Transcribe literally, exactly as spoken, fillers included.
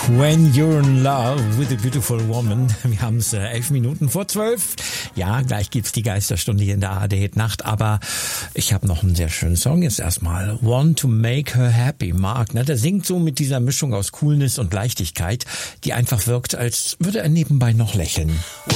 When You're in Love with a Beautiful Woman. Wir haben es äh, elf Minuten vor zwölf. Ja, gleich gibt's die Geisterstunde hier in der A R D Hit Nacht, aber ich habe noch einen sehr schönen Song. Jetzt erstmal Want to Make Her Happy, Mark. Ne? Der singt so mit dieser Mischung aus Coolness und Leichtigkeit, die einfach wirkt, als würde er nebenbei noch lächeln.